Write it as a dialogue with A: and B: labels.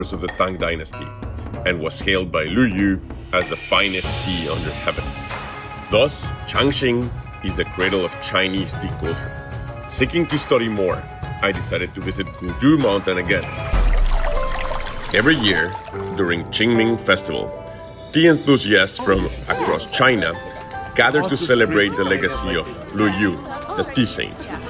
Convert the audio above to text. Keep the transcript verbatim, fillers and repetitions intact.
A: of the Tang Dynasty, and was hailed by Lu Yu as the finest tea under heaven. Thus, Changxing is the cradle of Chinese tea culture. Seeking to study more, I decided to visit Guzhou Mountain again. Every year, during Qingming Festival, tea enthusiasts from across China gather to celebrate the legacy of Lu Yu, the tea saint.